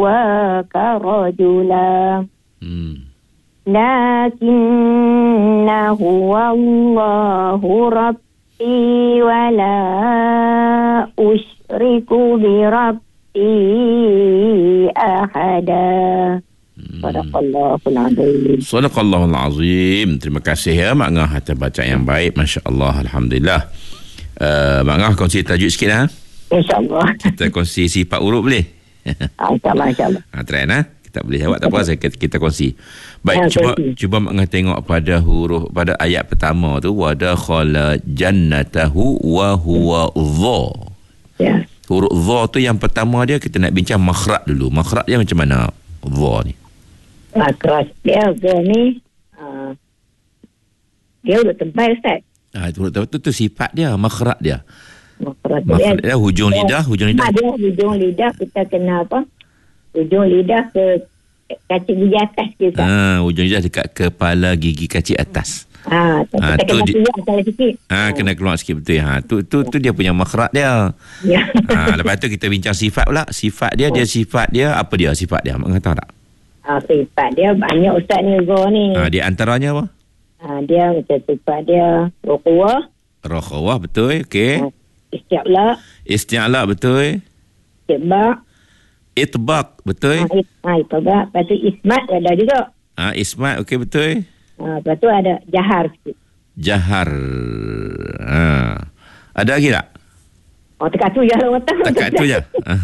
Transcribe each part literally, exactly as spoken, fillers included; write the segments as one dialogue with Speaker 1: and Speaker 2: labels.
Speaker 1: sawwaka rajula.
Speaker 2: Hmm.
Speaker 1: Lakinna huwa Allahu Rabbi wa la usyriku bi Rabbi ahada. Sadaqallahul azim.
Speaker 2: Sadaqallahul azim. Terima kasih ya Mak Ngah atas bacaan yang baik. Masya Allah, alhamdulillah. Uh, Mak Ngah kongsi tajuk sikit ha?
Speaker 1: InsyaAllah.
Speaker 2: Kita kongsi sifat huruf boleh?
Speaker 1: InsyaAllah, insyaAllah.
Speaker 2: Ha, try nah. Tak boleh jawab tak apa, saya kita, kita kongsi. Baik,
Speaker 1: ya,
Speaker 2: cuba
Speaker 1: kongsi.
Speaker 2: cuba Mak Ngah tengok pada huruf pada ayat pertama tu, wa dakhala jannatahu wa huwa dha.
Speaker 1: Ya.
Speaker 2: Huruf dha tu yang pertama dia kita nak bincang makhraj dulu. Makhraj dia macam mana? Dha ni.
Speaker 1: Makhraj dia dha ni uh, dia udah tebal Ustaz.
Speaker 2: Ah, itu tu, tu, tu sifat dia, makhraj dia.
Speaker 1: Makhraj
Speaker 2: Makhraj dia, dia hujung lidah, hujung lidah.
Speaker 1: Dia hujung lidah kita kena apa? Hujung lidah ke kacik gigi atas ke Ustaz.
Speaker 2: Ah, hujung lidah dekat kepala gigi kacik atas.
Speaker 1: Ha,
Speaker 2: Ah,
Speaker 1: kita
Speaker 2: tu
Speaker 1: kena
Speaker 2: di-
Speaker 1: keluar salah sikit.
Speaker 2: Ah, kena keluar sikit betul. Ha, tu tu tu dia punya makhraj dia.
Speaker 1: Ya.
Speaker 2: Ah, lepas tu kita bincang sifat pula. Sifat dia, dia sifat dia apa dia sifat dia? Mak tahu tak?
Speaker 1: Ha, sifat dia banyak Ustaz ni Zah ni.
Speaker 2: Ah, dia antaranya apa?
Speaker 1: Ha, dia macam sifat dia ruqwah,
Speaker 2: Rakhawah betul, okey.
Speaker 1: ha, isti'la,
Speaker 2: Isti'la betul.
Speaker 1: tibak,
Speaker 2: Itbaq betul.
Speaker 1: ha, it, ha, itibak. Lepas tu ismat ada juga.
Speaker 2: Ah, ismat okey betul.
Speaker 1: Ha, lepas tu ada jahar sikit.
Speaker 2: Jahar. Ha. Ada lagi tak?
Speaker 1: Oh, tekat tu je lah orang tahu.
Speaker 2: Dekat tu je.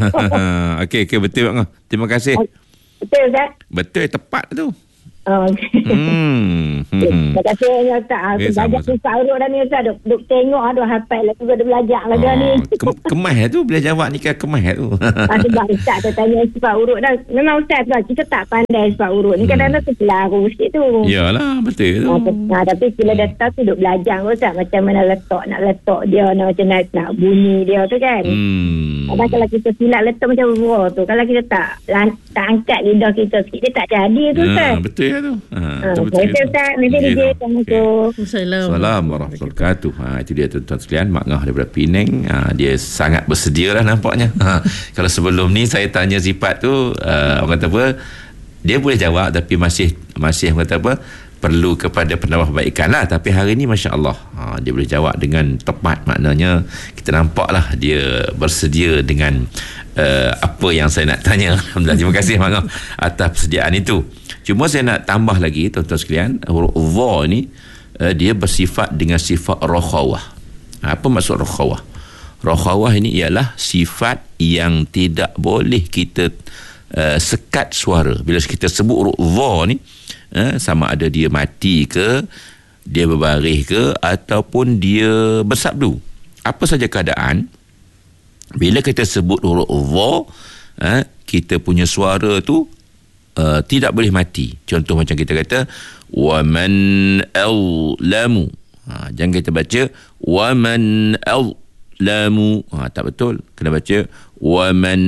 Speaker 2: Okey, okey betul Mak Ngah. Terima kasih.
Speaker 1: Betul Ustaz?
Speaker 2: Betul, tepat tu.
Speaker 1: Oh, okey.
Speaker 2: Hmm. hmm.
Speaker 1: Terima kasih ya Ustaz. Ha,
Speaker 2: Eh,
Speaker 1: belajar
Speaker 2: sama-sama.
Speaker 1: susah urut dah ni Ustaz. Duk, duk tengok ada hafal lah. Juga duk belajar lah dah ni.
Speaker 2: Oh, ke- kemas tu bila jawab ni kan kemas tu.
Speaker 1: Ha, sebab Ustaz tu tanya sifat urut dah. Memang Ustaz tu kita tak pandai sifat urut ni. Kadang-kadang terpelaru sikit tu.
Speaker 2: Yalah, betul tu.
Speaker 1: Ha, tapi bila dah tahu tu duk belajar Ustaz. Macam mana letak, nak letak dia. Nak, macam nak, nak bunyi dia tu kan.
Speaker 2: Hmm.
Speaker 1: Kadang kalau kita silap letak macam raw tu. Kalau kita tak lan- tak angkat lidah kita sikit. Dia tak jadi tu Ustaz.
Speaker 2: Ha, betul ya tu. Ha,
Speaker 1: Ha,
Speaker 2: betul betul.
Speaker 1: Betul Ustaz. Nanti
Speaker 2: Okey,
Speaker 1: D J.
Speaker 2: lah.
Speaker 1: Assalamualaikum.
Speaker 2: Assalamualaikum warahmatullahi wabarakatuh. Ha, itu dia tuan-tuan sekalian, Mak Ngah daripada Penang. Ha, dia sangat bersedia lah nampaknya. Ha, kalau sebelum ni saya tanya sifat tu, uh, orang kata apa, dia boleh jawab tapi masih masih orang kata apa, perlu kepada penambahbaikan lah. Tapi hari ni Masya Allah, ha, dia boleh jawab dengan tepat. Maknanya kita nampak lah dia bersedia dengan uh, apa yang saya nak tanya. Alhamdulillah, terima kasih Mak Ngah atas persediaan itu. Cuma saya nak tambah lagi tuan-tuan sekalian, huruf dha ni uh, dia bersifat dengan sifat rakhawah. Apa maksud rakhawah? Rakhawah ini ialah sifat yang tidak boleh kita uh, sekat suara. Bila kita sebut huruf dha ni, uh, sama ada dia mati ke, dia berbaris ke, ataupun dia bersabdu. Apa saja keadaan, bila kita sebut huruf dha, uh, kita punya suara tu Uh, tidak boleh mati. Contoh macam kita kata wa man awlamu. Ha, jangan kita baca wa man awlamu. Ha, tak betul. Kena baca wa man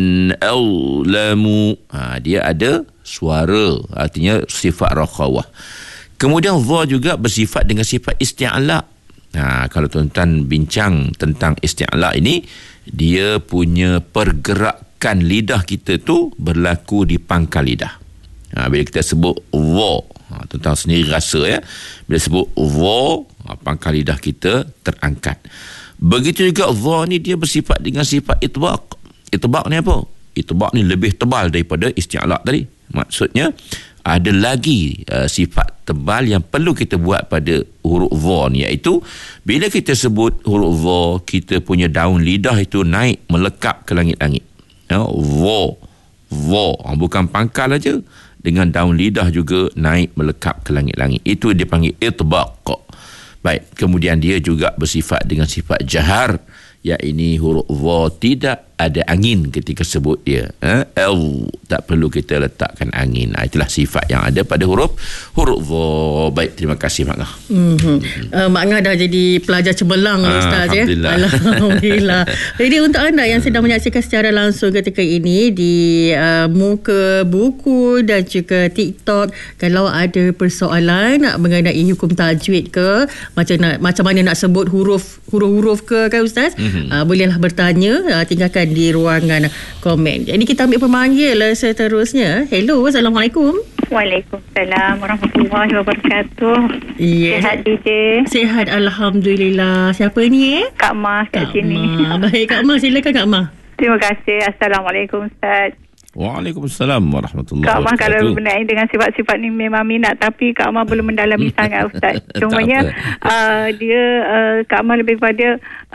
Speaker 2: awlamu. Ha, dia ada suara. Artinya sifat rakhawah. Kemudian dha juga bersifat dengan sifat isti'la. Ha, kalau tuan-tuan bincang tentang isti'la ini, dia punya pergerakan lidah kita tu berlaku di pangkal lidah. Ha, bila kita sebut dha, ha, tuan-tuan sendiri rasa ya, bila sebut dha, ha, pangkal lidah kita terangkat. Begitu juga dha ni dia bersifat dengan sifat itbaq. Itbaq ni apa? Itbaq ni lebih tebal daripada isti'la tadi. Maksudnya ada lagi uh, sifat tebal yang perlu kita buat pada huruf dha ni, iaitu bila kita sebut huruf dha, kita punya daun lidah itu naik melekap ke langit-langit. Ya, dha, dha, bukan pangkal aja, dengan daun lidah juga naik melekap ke langit-langit. Itu dia panggil itbaq. Baik, kemudian dia juga bersifat dengan sifat jahar, iaitu huruf dha tidak ada angin ketika sebut dia. Ha? L, tak perlu kita letakkan angin. Ha, itulah sifat yang ada pada huruf huruf dha. Baik, terima kasih Mak Ngah.
Speaker 3: Mm-hmm. Uh, Mak Ngah dah jadi pelajar cemerlang ah, Ustaz ya.
Speaker 2: Alhamdulillah.
Speaker 3: Alhamdulillah. Jadi untuk anda yang sedang menyaksikan secara langsung ketika ini di uh, muka buku dan juga TikTok, kalau ada persoalan mengenai hukum tajwid ke, macam nak, macam mana nak sebut huruf huruf-huruf ke kan Ustaz, mm-hmm. uh, bolehlah bertanya, uh, tinggalkan kongsikan di ruangan komen. Jadi kita ambil pemanggil seterusnya. Hello, Assalamualaikum.
Speaker 4: Waalaikumsalam warahmatullahi wabarakatuh.
Speaker 3: Yeah.
Speaker 4: Sihat D J?
Speaker 3: Sihat, Alhamdulillah. Siapa ni eh?
Speaker 4: Kak Ma kat
Speaker 3: Kak
Speaker 4: sini.
Speaker 3: Ma. Baik Kak Ma, silakan Kak Ma.
Speaker 4: Terima kasih. Assalamualaikum Ustaz.
Speaker 2: Waalaikumsalam warahmatullahi
Speaker 4: Kak Ma
Speaker 2: wabarakatuh.
Speaker 4: kalau berkenaan dengan sifat-sifat ni memang minat, tapi Kak Ma belum mendalami sangat Ustaz. Cumanya uh, dia uh, Kak Ma lebih pada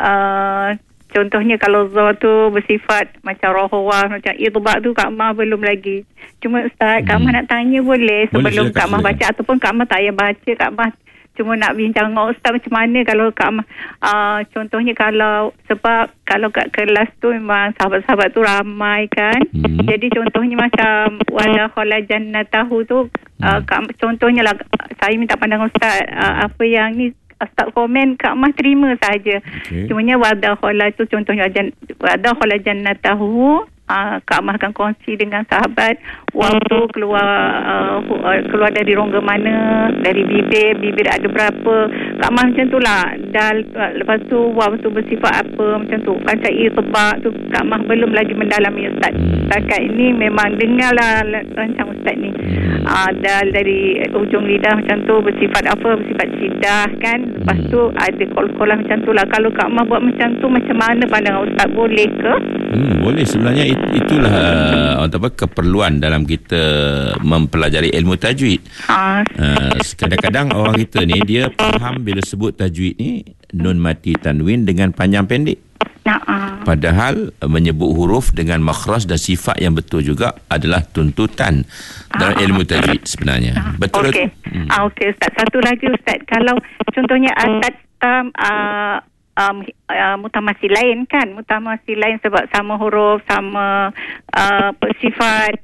Speaker 4: uh, contohnya kalau Zah tu bersifat macam rohwah, macam itbaq tu Kak Ma belum lagi. Cuma Ustaz, hmm. Kak Ma nak tanya boleh sebelum boleh, Kak Ma baca, ataupun Kak Ma tak payah baca, Kak Ma cuma nak bincang dengan Ustaz macam mana kalau Kak Ma uh, contohnya kalau, sebab kalau kat kelas tu memang sahabat-sahabat tu ramai kan. Hmm. Jadi contohnya macam wala khala jannatahu tu uh, Kak, contohnya lah saya minta pandangan Ustaz, uh, apa yang ni Ustaz komen Kak Mah terima saja. Okay. Cumanya wadah khala tu contohnya wadah khala jannatahu, uh, Kak Mah akan kongsi dengan sahabat waktu keluar uh, keluar dari rongga mana, dari bibir bibir ada berapa, Kak Mah macam tu lah. Dan lepas tu wow tu bersifat apa macam tu. Macam itbaq tu Kak Mah belum lagi mendalami Ustaz. Setakat ini memang dengarlah rancang Ustaz ni. Uh, dan dari ujung lidah macam tu bersifat apa, bersifat sidah kan. Lepas tu ada kol-kolah macam tu lah. Kalau Kak Mah buat macam tu, macam mana pandangan Ustaz, boleh ke?
Speaker 2: Hmm, boleh. Sebenarnya it, itulah uh, apa, keperluan dalam kita mempelajari ilmu tajwid. uh. Uh, kadang-kadang orang kita ni dia faham bila sebut tajwid ni nun mati tanwin dengan panjang pendek. Nah, padahal menyebut huruf dengan makhraj dan sifat yang betul juga adalah tuntutan dalam ilmu tajwid sebenarnya. Betul.
Speaker 4: Okey. Hmm. Ah, okey Ustaz. Satu lagi Ustaz, kalau contohnya asad tam uh, um, uh, mutamasilain kan, mutamasilain sebab sama huruf, sama uh, sifat.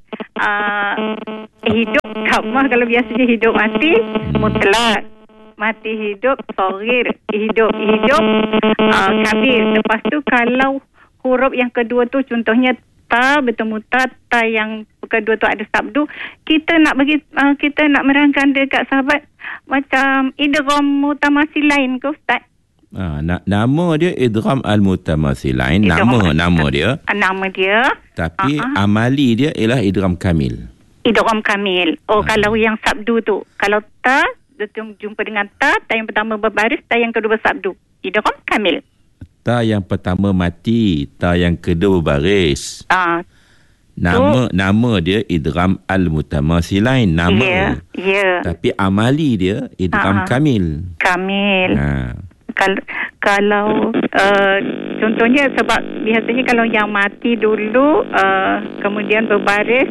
Speaker 4: Uh, hidup Kak Mah kalau biasanya hidup mati mutlak, mati hidup saghir, hidup hidup uh, kabir. Lepas tu kalau huruf yang kedua tu contohnya ta bertemu ta, ta yang kedua tu ada sabdu, kita nak bagi uh, kita nak merangkan dekat sahabat macam idgham mutamasilain ke Ustaz?
Speaker 2: Ha, na- nama dia idgham al-mutamathilain, nama nama dia.
Speaker 4: Nama dia.
Speaker 2: Tapi uh-huh. amali dia ialah idgham kamil.
Speaker 4: Idgham kamil. Oh, ha. Kalau yang sabdu tu, kalau ta jumpa dengan ta, ta yang pertama berbaris, ta yang kedua bersabdu. Idgham kamil.
Speaker 2: Ta yang pertama mati, ta yang kedua berbaris. Ah. Nama so, nama dia idgham al-mutamathilain, nama. Ya. Yeah, yeah. Tapi amali dia idgham uh-huh. kamil.
Speaker 4: Kamil. Ha. Kalau, kalau uh, contohnya sebab biasanya kalau yang mati dulu uh, kemudian berbaris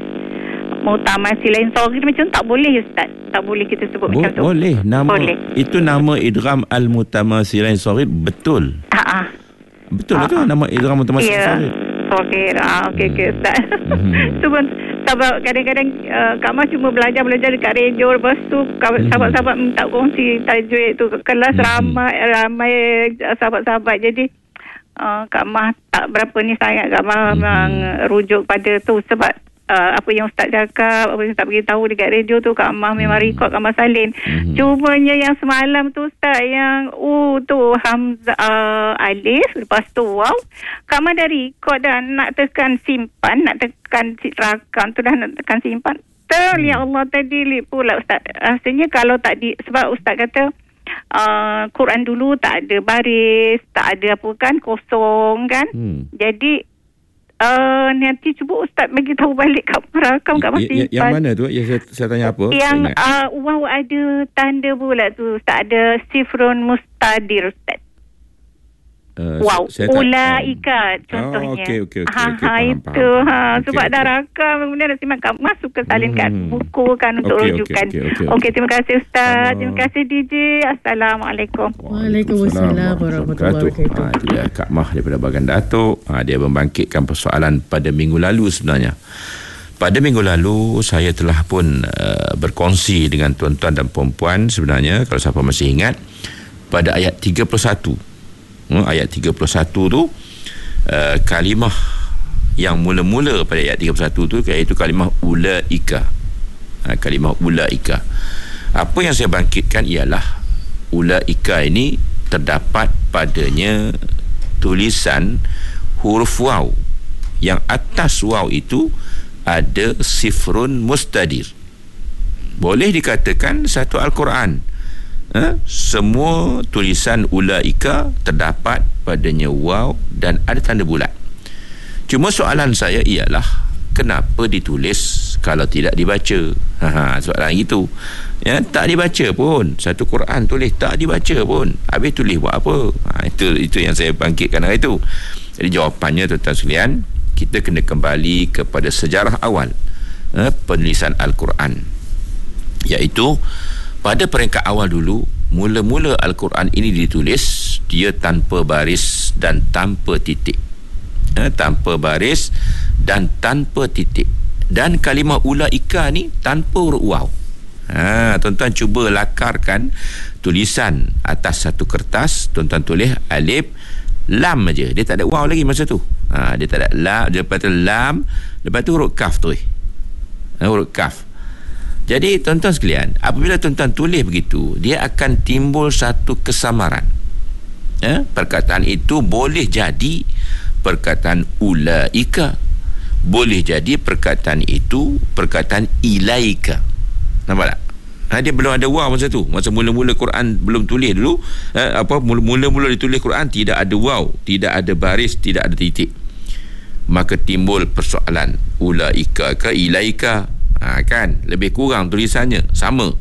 Speaker 4: mutamasilain saghir macam tak boleh Ustaz. Tak boleh kita sebut Bo- macam tu.
Speaker 2: Boleh. Nama boleh. Itu nama idgham al-mutamasilain saghir betul. Ha. Betul betul nama idgham mutamasilain saghir.
Speaker 4: Saghir. Ah okey okey Ustaz. Sebab sebab kadang-kadang uh, Kak Mah cuma belajar-belajar dekat radio, lepas tu sahabat-sahabat minta kongsi tajwid tu kelas hmm. ramai ramai sahabat-sahabat. Jadi uh, Kak Mah tak berapa ni sangat. Kak Mah hmm. memang rujuk pada tu sebab uh, apa yang Ustaz cakap, apa yang Ustaz beritahu dekat radio tu Kak Mah memang rekod, Kak Mah salin. Hmm. Cumanya yang semalam tu Ustaz yang U tu Hamzah uh, alif, lepas tu wow, Kak Mah dah rekod dan nak tekan simpan, nak tekan rakam tu dah nak tekan simpan. Ter, ya Allah tadi lip pula Ustaz. Rasanya kalau tak di, sebab Ustaz kata uh, Quran dulu tak ada baris, tak ada apa kan, kosong kan. Hmm. Jadi Uh, nanti cuba Ustaz bagi tahu balik kat rakam kat masih.
Speaker 2: Yang mana tu? Yang saya, saya tanya apa?
Speaker 4: Yang uh, wow ada tanda pula tu Ustaz, ada sifrun mustadir Ustaz. Uh, wow, ulaika tak, contohnya. Oh,
Speaker 2: okey okey okey.
Speaker 4: Ha, okay, ha faham, itu faham, ha okay, sebab okay. dah rakam kemudian dah simak kat masuk ke salin kat hmm. buku kan untuk okay, rujukan. Okey okay, okay, okay. okay, terima kasih Ustaz. Hello. Terima kasih D J. Assalamualaikum.
Speaker 3: Waalaikumsalam warahmatullahi wabarakatuh.
Speaker 2: Ha, itu dia Kak Mah daripada Bagan Datuk. Ha, dia membangkitkan persoalan pada minggu lalu sebenarnya. Pada minggu lalu saya telah pun uh, berkongsi dengan tuan-tuan dan puan-puan sebenarnya, kalau siapa masih ingat, pada ayat tiga puluh satu. Hmm, ayat tiga puluh satu tu uh, kalimah yang mula-mula pada ayat tiga puluh satu tu iaitu kalimah ulaika. Uh, kalimah ulaika. Apa yang saya bangkitkan ialah ulaika ini terdapat padanya tulisan huruf waw yang atas waw itu ada sifrun mustadir. Boleh dikatakan satu Al-Quran, ha? semua tulisan ulaika terdapat padanya waw dan ada tanda bulat. Cuma soalan saya ialah, kenapa ditulis kalau tidak dibaca? Ha, soalan itu. Ya, tak dibaca pun. Satu Quran tulis tak dibaca pun. Habis tulis buat apa? Ha, itu itu yang saya bangkitkan hari itu. Jadi jawapannya, tuan-tuan sekalian, kita kena kembali kepada sejarah awal ha, penulisan Al-Quran. Iaitu pada peringkat awal dulu, mula-mula Al-Quran ini ditulis, dia tanpa baris dan tanpa titik. Ha, tanpa baris dan tanpa titik. Dan kalimah ulaika ni tanpa huruf waw. Ha, tuan-tuan cuba lakarkan tulisan atas satu kertas, tuan-tuan tulis alif lam aja, dia tak ada waw lagi masa tu. Ha, dia tak ada lam, lepas tu lam, lepas tu huruf kaf tu. Ha, huruf kaf. Jadi tuan-tuan sekalian, apabila tuan-tuan tulis begitu, dia akan timbul satu kesamaran. Ya, perkataan itu boleh jadi perkataan ulaika, boleh jadi perkataan itu perkataan ilaika. Nampak tak? Ha, dia belum ada waw masa tu. Masa mula-mula Quran belum tulis dulu, eh, apa mula-mula ditulis Quran tidak ada waw, tidak ada baris, tidak ada titik. Maka timbul persoalan, ulaika ke ilaika? Ha, kan lebih kurang tulisannya sama.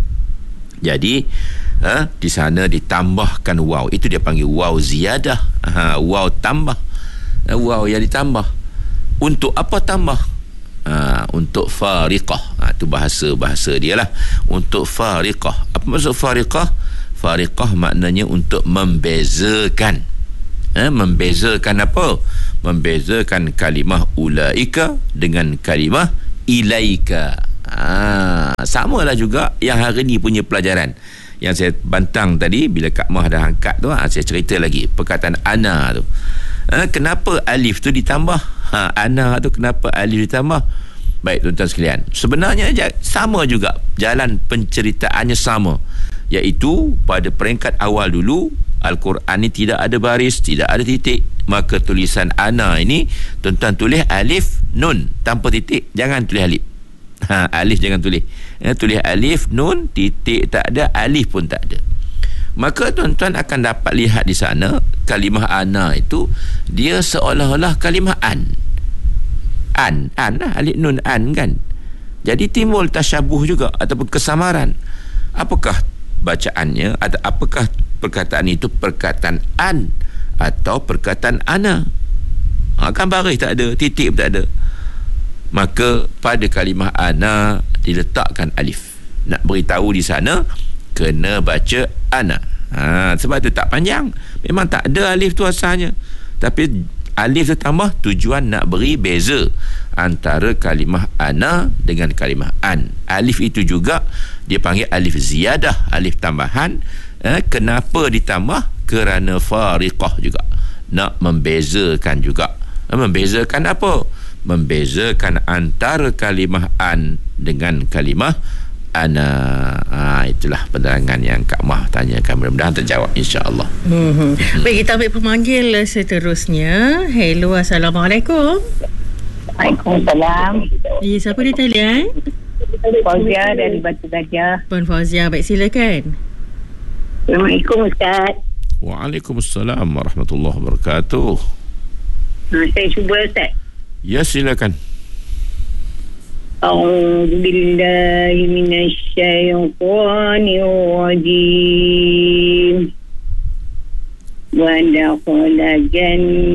Speaker 2: Jadi ha, di sana ditambahkan waw, itu dia panggil waw ziyadah. Ha, waw tambah, ha, waw yang ditambah. Untuk apa tambah? Ha, untuk fariqah. Ha, itu bahasa bahasa dia lah. Untuk fariqah. Apa maksud fariqah? Fariqah maknanya untuk membezakan. Ha, membezakan apa? Membezakan kalimah ulaika dengan kalimah ilaika. Ha, samalah juga yang hari ni punya pelajaran yang saya bantang tadi bila Kak Mah dah angkat tu, ha, saya cerita lagi perkataan ana tu. Ha, kenapa alif tu ditambah? Ha, ana tu kenapa alif ditambah? Baik tuan-tuan sekalian, sebenarnya sama juga, jalan penceritaannya sama, iaitu pada peringkat awal dulu Al-Quran ni tidak ada baris, tidak ada titik. Maka tulisan ana ini tuan-tuan tulis alif nun tanpa titik, jangan tulis alif. Ha, alif jangan tulis. Ya, tulis alif nun, titik tak ada, alif pun tak ada. Maka tuan-tuan akan dapat lihat di sana kalimah ana itu dia seolah-olah kalimah an. An, an lah, alif nun an kan. Jadi timbul tasyabuh juga ataupun kesamaran. Apakah bacaannya atau apakah perkataan itu perkataan an atau perkataan ana? Ha, kan baris tak ada, titik pun tak ada. Maka pada kalimah ana diletakkan alif. Nak beritahu di sana kena baca ana. Ha, sebab tu tak panjang. Memang tak ada alif tu asalnya. Tapi alif tu tambah tujuan nak beri beza antara kalimah ana dengan kalimah an. Alif itu juga dia panggil alif ziyadah, alif tambahan. Eh, kenapa ditambah? Kerana fariqah juga, nak membezakan juga. Eh, membezakan apa? Membezakan antara kalimah an dengan kalimah ana. Ha, itulah penerangan yang Kak Mah tanyakan. Mudah-mudahan terjawab, insya-Allah.
Speaker 3: Hmm. Baik, kita ambil pemanggil seterusnya. Hello, Assalamualaikum.
Speaker 1: Waalaikumsalam.
Speaker 3: Ya, siapa di talian?
Speaker 1: Fauzia dari Batu Gajah.
Speaker 3: Puan Fauzia, baik, silakan.
Speaker 1: Assalamualaikum Ustaz.
Speaker 2: Waalaikumsalam warahmatullahi wabarakatuh.
Speaker 1: Ha, saya cuba Ustaz.
Speaker 2: Ya, silakan.
Speaker 1: A'udzu billahi minasyaitonir rajim. Wa dakhala jannah